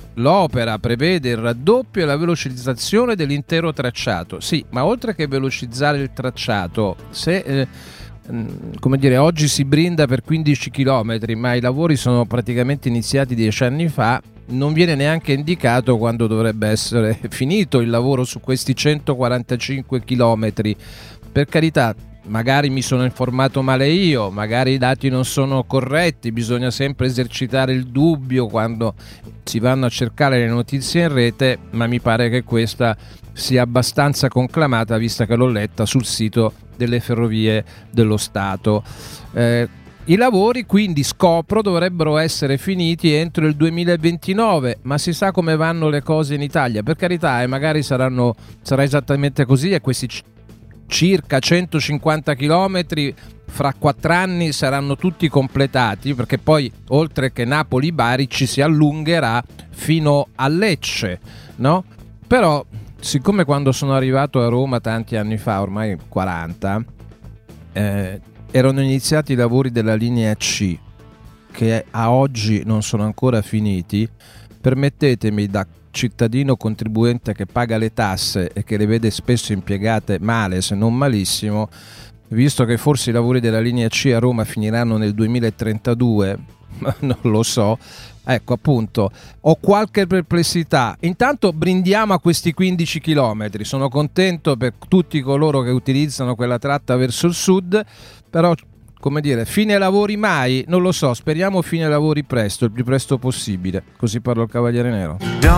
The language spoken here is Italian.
l'opera prevede il raddoppio e la velocizzazione dell'intero tracciato. Sì, ma oltre che velocizzare il tracciato, se come dire, oggi si brinda per 15 km, ma i lavori sono praticamente iniziati 10 anni fa, non viene neanche indicato quando dovrebbe essere finito il lavoro su questi 145 km. Per carità, magari mi sono informato male io, magari i dati non sono corretti, bisogna sempre esercitare il dubbio quando si vanno a cercare le notizie in rete, ma mi pare che questa sia abbastanza conclamata, vista che l'ho letta sul sito delle Ferrovie dello Stato. I lavori, quindi scopro, dovrebbero essere finiti entro il 2029, ma si sa come vanno le cose in Italia. Per carità, magari sarà esattamente così, e questi circa 150 chilometri fra 4 anni saranno tutti completati, perché poi oltre che Napoli-Bari ci si allungherà fino a Lecce, no? Però siccome quando sono arrivato a Roma tanti anni fa, ormai 40, erano iniziati i lavori della linea C, che a oggi non sono ancora finiti, permettetemi, da cittadino contribuente che paga le tasse e che le vede spesso impiegate male, se non malissimo, visto che forse i lavori della linea C a Roma finiranno nel 2032, non lo so, ecco, appunto, ho qualche perplessità. Intanto brindiamo a questi 15 chilometri, sono contento per tutti coloro che utilizzano quella tratta verso il sud, però, come dire, fine lavori mai? Non lo so, speriamo fine lavori presto, il più presto possibile. Così parlo il Cavaliere Nero.